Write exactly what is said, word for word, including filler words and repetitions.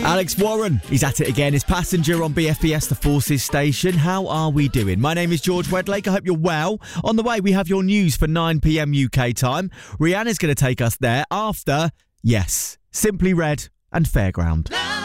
Alex Warren, he's at it again. His Passenger on B F B S The Forces station. How are we doing? My name is George Wedlake. I hope you're well. On the way, we have your news for nine p.m. U K time. Rihanna's going to take us there after, yes, Simply Red and Fairground.